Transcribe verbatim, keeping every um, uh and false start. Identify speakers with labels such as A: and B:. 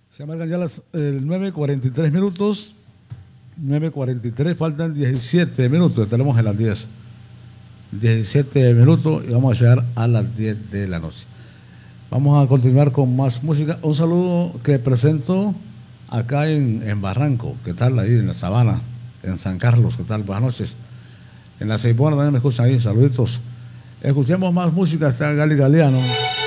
A: Se marcan ya las eh, nueve cuarenta y tres minutos. nueve cuarenta y tres, faltan diecisiete minutos. Estaremos en las diez. diecisiete minutos y vamos a llegar a las diez de la noche. Vamos a continuar con más música. Un saludo que presento acá en, en Barranco. ¿Qué tal? Ahí en la Sabana, en San Carlos. ¿Qué tal? Buenas noches. En la Ceibona también me escuchan ahí. Saluditos. Escuchemos más música. Está Gali Galeano.